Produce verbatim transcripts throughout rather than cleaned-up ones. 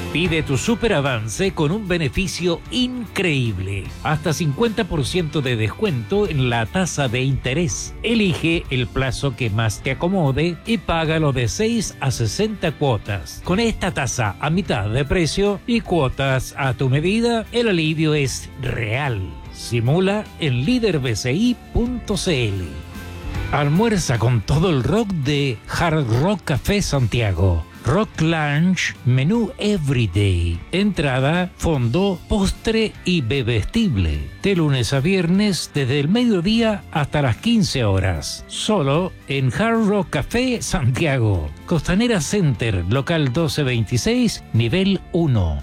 Pide tu super avance con un beneficio increíble. Hasta cincuenta por ciento de descuento en la tasa de interés. Elige el plazo que más te acomode y págalo de seis a sesenta cuotas. Con esta tasa a mitad de precio y cuotas a tu medida, el alivio es real. Simula en líder b c i punto c l. Almuerza con todo el rock de Hard Rock Café Santiago. Rock Lunch, menú Everyday. Entrada, fondo, postre y bebestible. De lunes a viernes, desde el mediodía hasta las quince horas. Solo en Hard Rock Café Santiago. Costanera Center, local doce veintiséis, nivel uno.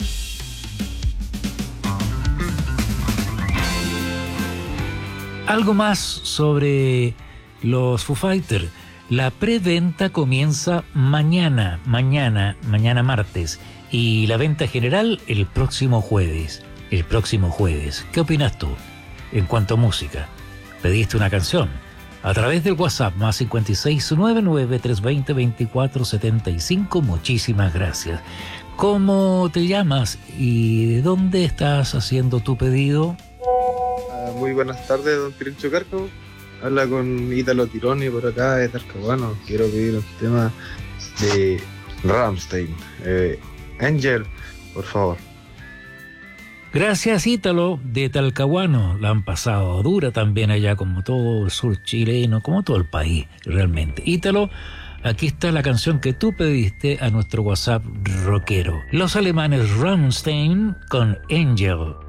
Algo más sobre los Foo Fighters. La preventa comienza mañana, mañana, mañana martes. Y la venta general el próximo jueves. El próximo jueves. ¿Qué opinas tú en cuanto a música? ¿Pediste una canción? A través del WhatsApp más cinco seis nueve nueve tres dos cero dos cuatro siete cinco. Muchísimas gracias. ¿Cómo te llamas y de dónde estás haciendo tu pedido? Uh, muy buenas tardes, don Pirincho Carco. Habla con Ítalo Tironi por acá de Talcahuano. Quiero pedir un tema de Rammstein. Eh, Angel, por favor. Gracias, Ítalo, de Talcahuano. La han pasado dura también allá, como todo el sur chileno, como todo el país, realmente. Ítalo, aquí está la canción que tú pediste a nuestro WhatsApp rockero. Los alemanes Rammstein con Angel.